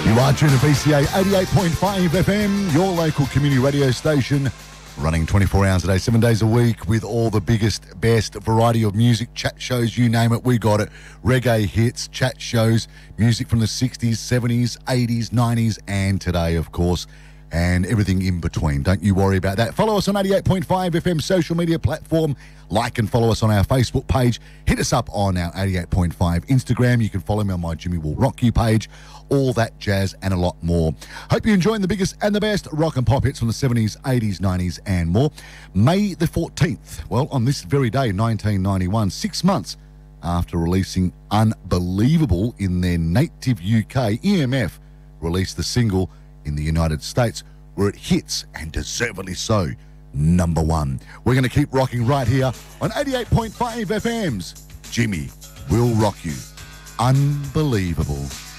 You are tuned to VCA 88.5 FM, your local community radio station, running 24 hours a day, 7 days a week, with all the biggest, best variety of music, chat shows, you name it, we got it. Reggae hits, chat shows, music from the 60s, 70s, 80s, 90s, and today, of course, and everything in between. Don't you worry about that. Follow us on 88.5 FM social media platform. Like and follow us on our Facebook page. Hit us up on our 88.5 Instagram. You can follow me on my Jimmy Will Rock You page. All that jazz and a lot more. Hope you're enjoying the biggest and the best rock and pop hits from the 70s, 80s, 90s and more. May the 14th, well, on this very day, 1991, 6 months after releasing Unbelievable in their native UK, EMF released the single in the United States, where it hits, and deservedly so, number one. We're going to keep rocking right here on 88.5 FM's Jimmy Will Rock You. Unbelievable.